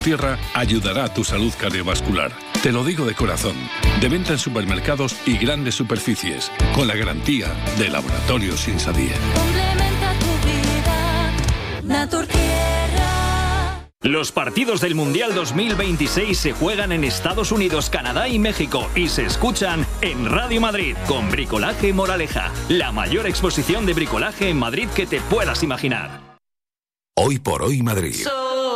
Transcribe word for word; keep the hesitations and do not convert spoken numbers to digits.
Tierra ayudará a tu salud cardiovascular. Te lo digo de corazón. De venta en supermercados y grandes superficies, con la garantía de Laboratorios Insadía. Complementa tu vida, Naturtierra. Los partidos del Mundial dos mil veintiséis se juegan en Estados Unidos, Canadá y México y se escuchan en Radio Madrid con Bricolaje Moraleja, la mayor exposición de bricolaje en Madrid que te puedas imaginar. Hoy por hoy Madrid. So